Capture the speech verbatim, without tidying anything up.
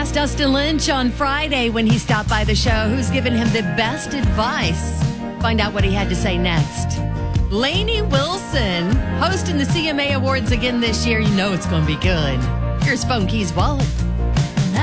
asked Dustin Lynch on Friday when he stopped by the show who's given him the best advice. Find out what he had to say next. Lainey Wilson hosting the C M A Awards again this year. You know it's going to be good. Here's Phone Keys Walt.